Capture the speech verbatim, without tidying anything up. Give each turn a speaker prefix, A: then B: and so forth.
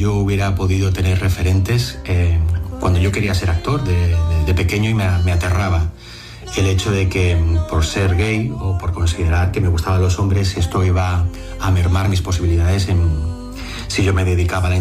A: yo hubiera podido tener referentes eh, cuando yo quería ser actor de, de, de pequeño, y me, me aterraba el hecho de que por ser gay o por considerar que me gustaban los hombres, esto iba a mermar mis posibilidades en, si yo me dedicaba a la